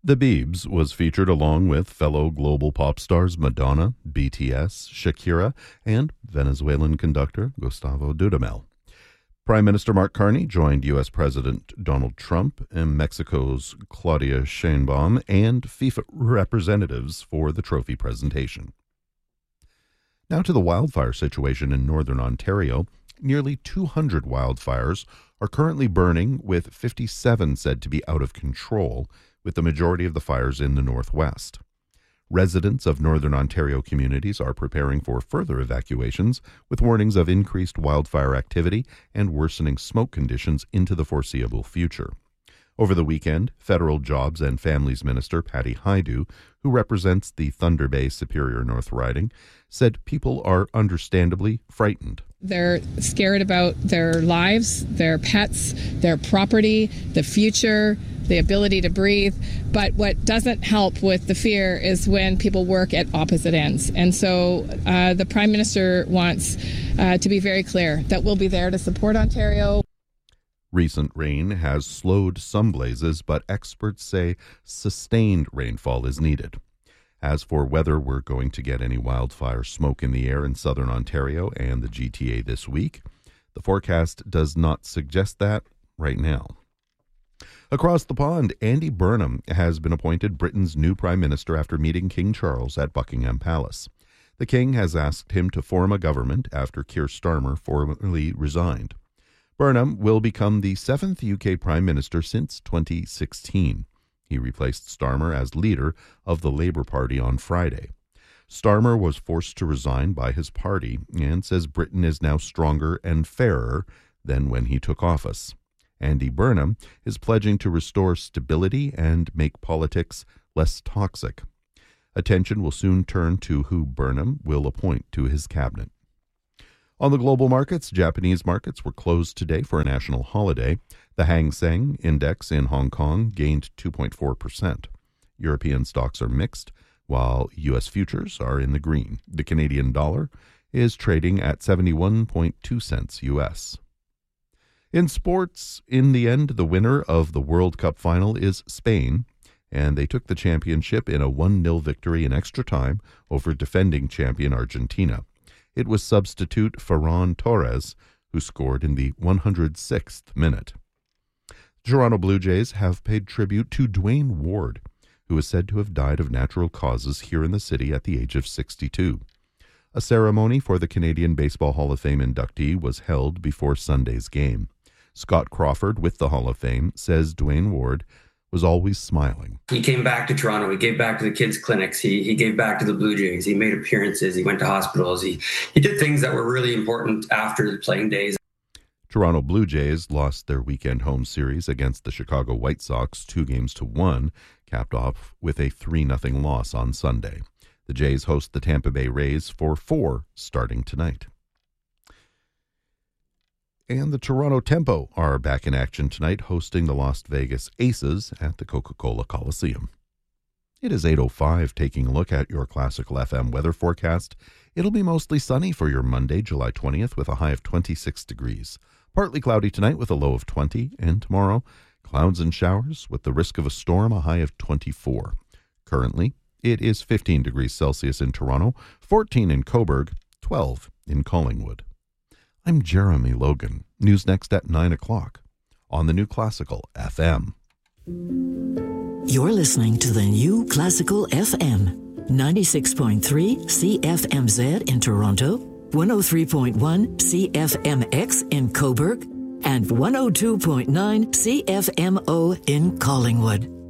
The Biebs was featured along with fellow global pop stars Madonna, BTS, Shakira, and Venezuelan conductor Gustavo Dudamel. Prime Minister Mark Carney joined U.S. President Donald Trump and Mexico's Claudia Sheinbaum and FIFA representatives for the trophy presentation. Now to the wildfire situation in northern Ontario. Nearly 200 wildfires are currently burning, with 57 said to be out of control, with the majority of the fires in the northwest. Residents of northern Ontario communities are preparing for further evacuations, with warnings of increased wildfire activity and worsening smoke conditions into the foreseeable future. Over the weekend, Federal Jobs and Families Minister Patty Hajdu, who represents the Thunder Bay Superior North riding, said people are understandably frightened. They're scared about their lives, their pets, their property, the future, the ability to breathe. But what doesn't help with the fear is when people work at opposite ends. And so the Prime Minister wants to be very clear that we'll be there to support Ontario. Recent rain has slowed some blazes, but experts say sustained rainfall is needed. As for whether we're going to get any wildfire smoke in the air in southern Ontario and the GTA this week, the forecast does not suggest that right now. Across the pond, Andy Burnham has been appointed Britain's new Prime Minister after meeting King Charles at Buckingham Palace. The King has asked him to form a government after Keir Starmer formally resigned. Burnham will become the 7th UK Prime Minister since 2016. He replaced Starmer as leader of the Labour Party on Friday. Starmer was forced to resign by his party and says Britain is now stronger and fairer than when he took office. Andy Burnham is pledging to restore stability and make politics less toxic. Attention will soon turn to who Burnham will appoint to his cabinet. On the global markets, Japanese markets were closed today for a national holiday. The Hang Seng Index in Hong Kong gained 2.4%. European stocks are mixed, while U.S. futures are in the green. The Canadian dollar is trading at 71.2 cents U.S. In sports, in the end, the winner of the World Cup final is Spain, and they took the championship in a 1-0 victory in extra time over defending champion Argentina. It was substitute Ferran Torres who scored in the 106th minute. Toronto Blue Jays have paid tribute to Dwayne Ward, who is said to have died of natural causes here in the city at the age of 62. A ceremony for the Canadian Baseball Hall of Fame inductee was held before Sunday's game. Scott Crawford with the Hall of Fame says Dwayne Ward was always smiling. He came back to Toronto. He gave back to the kids' clinics. He gave back to the Blue Jays. He made appearances. He went to hospitals. He did things that were really important after the playing days. Toronto Blue Jays lost their weekend home series against the Chicago White Sox 2-1, capped off with a 3-0 loss on Sunday. The Jays host the Tampa Bay Rays for 4 starting tonight. And the Toronto Tempo are back in action tonight, hosting the Las Vegas Aces at the Coca-Cola Coliseum. It is 8:05, taking a look at your Classical FM weather forecast. It'll be mostly sunny for your Monday, July 20th, with a high of 26 degrees. Partly cloudy tonight with a low of 20, and tomorrow, clouds and showers with the risk of a storm, a high of 24. Currently, it is 15 degrees Celsius in Toronto, 14 in Cobourg, 12 in Collingwood. I'm Jeremy Logan. News next at 9 o'clock on the New Classical FM. You're listening to the New Classical FM, 96.3 CFMZ in Toronto, 103.1 CFMX in Cobourg, and 102.9 CFMO in Collingwood.